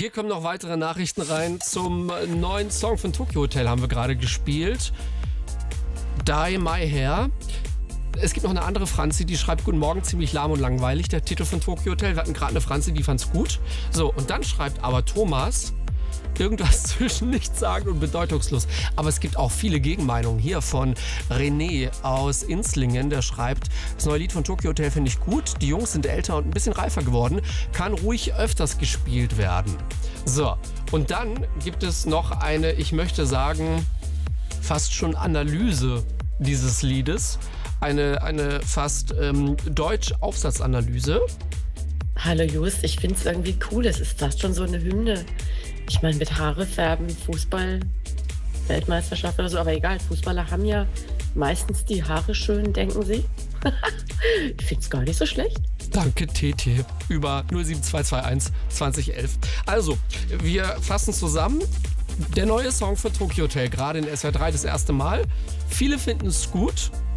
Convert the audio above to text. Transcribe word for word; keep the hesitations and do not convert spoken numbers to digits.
Hier kommen noch weitere Nachrichten rein. Zum neuen Song von Tokyo Hotel haben wir gerade gespielt. Dye My Hair. Es gibt noch eine andere Franzi, die schreibt: Guten Morgen, ziemlich lahm und langweilig, der Titel von Tokyo Hotel. Wir hatten gerade eine Franzi, die fand's gut. So, und dann schreibt aber Thomas irgendwas zwischen nichtssagend und bedeutungslos. Aber es gibt auch viele Gegenmeinungen. Hier von René aus Inslingen, der schreibt: Das neue Lied von Tokyo Hotel finde ich gut. Die Jungs sind älter und ein bisschen reifer geworden. Kann ruhig öfters gespielt werden. So, und dann gibt es noch eine, ich möchte sagen, fast schon Analyse dieses Liedes. Eine, eine fast ähm, Deutsch-Aufsatzanalyse. Hallo Just, ich finde es irgendwie cool. Es ist fast schon so eine Hymne. Ich meine, mit Haare färben, Fußball, Weltmeisterschaft oder so, aber egal, Fußballer haben ja meistens die Haare schön, denken sie. Ich finde es gar nicht so schlecht. Danke, T T. Über null sieben zwei zwei eins zwanzig elf. Also, wir fassen zusammen. Der neue Song für Tokyo Hotel, gerade in S W R drei das erste Mal. Viele finden es gut.